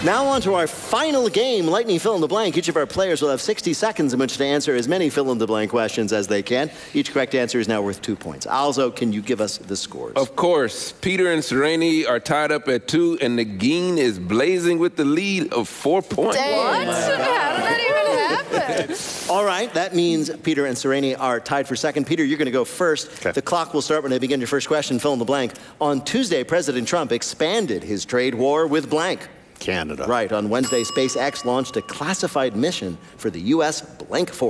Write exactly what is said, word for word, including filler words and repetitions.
Now on to our final game, Lightning Fill in the Blank. Each of our players will have sixty seconds in which to answer as many fill-in-the-blank questions as they can. Each correct answer is now worth two points. Alzo, can you give us the scores? Of course. Peter and Sereni are tied up at two, and Negin is blazing with the lead of four points. What? How did that even happen? All right, that means Peter and Sereni are tied for second. Peter, you're going to go first. Okay. The clock will start when I begin your first question. Fill in the blank. On Tuesday, President Trump expanded his trade war with blank. Canada. Right. On Wednesday, SpaceX launched a classified mission for the U S blank force.